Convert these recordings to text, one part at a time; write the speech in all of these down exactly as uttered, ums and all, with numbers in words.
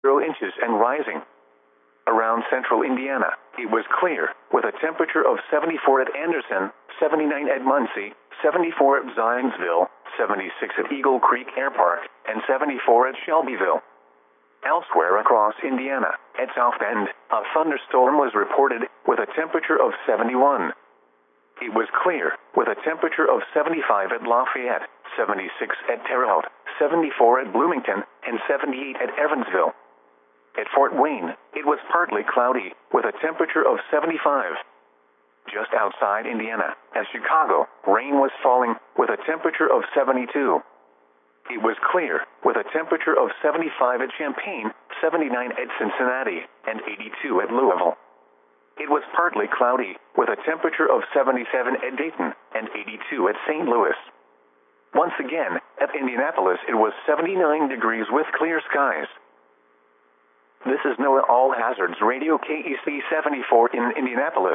zero inches and rising. Around central Indiana, it was clear, with a temperature of seventy-four at Anderson, seventy-nine at Muncie, seventy-four at Zionsville, seventy-six at Eagle Creek Air Park, and seventy-four at Shelbyville. Elsewhere across Indiana, at South Bend, a thunderstorm was reported, with a temperature of seventy-one. It was clear, with a temperature of seventy-five at Lafayette, seventy-six at Terre Haute, seventy-four at Bloomington, and seventy-eight at Evansville. At Fort Wayne, it was partly cloudy, with a temperature of seventy-five. Just outside Indiana, at Chicago, rain was falling, with a temperature of seventy-two. It was clear, with a temperature of seventy-five at Champaign, seventy-nine at Cincinnati, and eighty-two at Louisville. It was partly cloudy, with a temperature of seventy-seven at Dayton, and eighty-two at Saint Louis. Once again, at Indianapolis it was seventy-nine degrees with clear skies. This is NOAA All Hazards Radio K E C seventy-four in Indianapolis.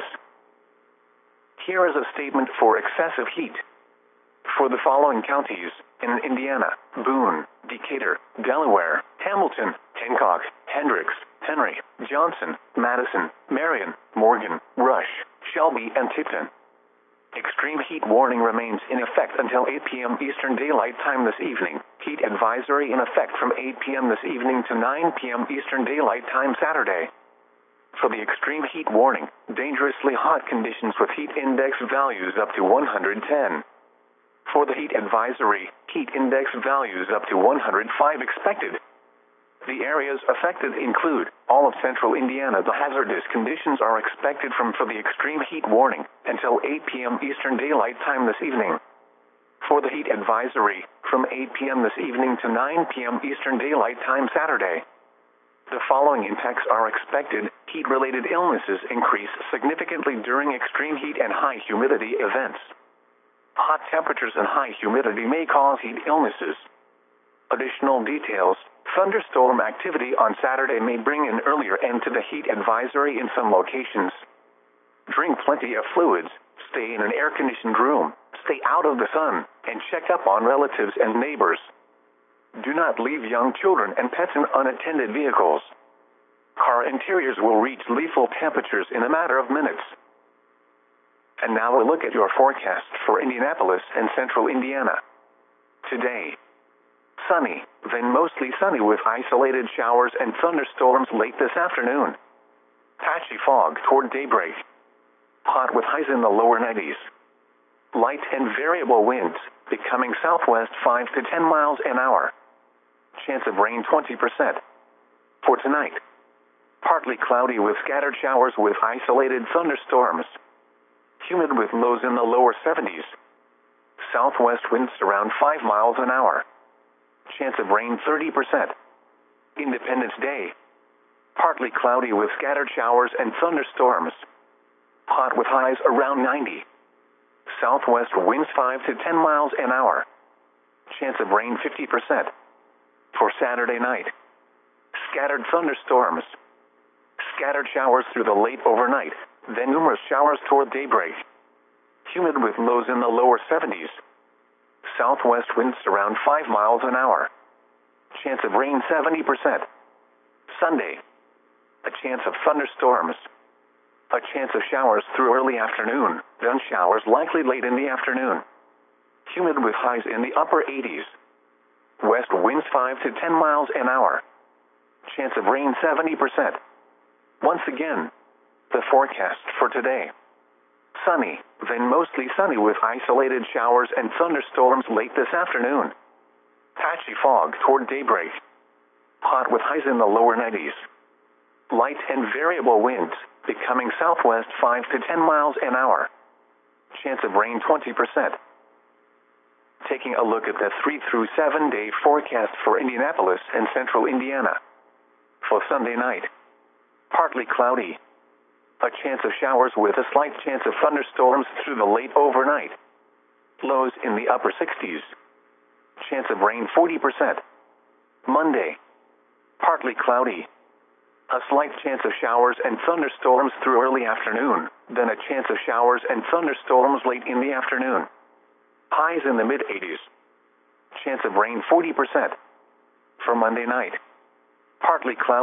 Here is a statement for excessive heat. For the following counties, in Indiana: Boone, Decatur, Delaware, Hamilton, Hancock, Hendricks, Henry, Johnson, Madison, Marion, Morgan, Rush, Shelby, and Tipton. Extreme heat warning remains in effect until eight p m Eastern Daylight Time this evening. Heat advisory in effect from eight p m this evening to nine p m Eastern Daylight Time Saturday. For the extreme heat warning, dangerously hot conditions with heat index values up to one hundred ten. For the heat advisory, heat index values up to one hundred five expected. The areas affected include all of central Indiana. The hazardous conditions are expected from for the extreme heat warning until eight p m Eastern Daylight Time this evening. For the heat advisory, from eight p m this evening to nine p m Eastern Daylight Time Saturday. The following impacts are expected. Heat-related illnesses increase significantly during extreme heat and high humidity events. Hot temperatures and high humidity may cause heat illnesses. Additional details: thunderstorm activity on Saturday may bring an earlier end to the heat advisory in some locations. Drink plenty of fluids, stay in an air-conditioned room, stay out of the sun, and check up on relatives and neighbors. Do not leave young children and pets in unattended vehicles. Car interiors will reach lethal temperatures in a matter of minutes. And now a look at your forecast for Indianapolis and central Indiana. Today: sunny, then mostly sunny with isolated showers and thunderstorms late this afternoon. Patchy fog toward daybreak. Hot with highs in the lower nineties. Light and variable winds, becoming southwest five to ten miles an hour. Chance of rain twenty percent. For tonight: partly cloudy with scattered showers with isolated thunderstorms. Humid with lows in the lower seventies. Southwest winds around five miles an hour. Chance of rain thirty percent. Independence Day: partly cloudy with scattered showers and thunderstorms. Hot with highs around ninety. Southwest winds five to ten miles an hour. Chance of rain fifty percent. For Saturday night: scattered thunderstorms. Scattered showers through the late overnight, then numerous showers toward daybreak. Humid with lows in the lower seventies. Southwest winds around five miles an hour. Chance of rain seventy percent. Sunday: a chance of thunderstorms. A chance of showers through early afternoon, then showers likely late in the afternoon. Humid with highs in the upper eighties. West winds five to ten miles an hour. Chance of rain seventy percent. Once again, the forecast for today: sunny, then mostly sunny with isolated showers and thunderstorms late this afternoon. Patchy fog toward daybreak. Hot with highs in the lower nineties. Light and variable winds, becoming southwest five to ten miles an hour. Chance of rain twenty percent. Taking a look at the three through seven day forecast for Indianapolis and central Indiana. For Sunday night: partly cloudy. A chance of showers with a slight chance of thunderstorms through the late overnight. Lows in the upper sixties. Chance of rain forty percent. Monday: partly cloudy. A slight chance of showers and thunderstorms through early afternoon, then a chance of showers and thunderstorms late in the afternoon. Highs in the mid eighties. Chance of rain forty percent. For Monday night: partly cloudy.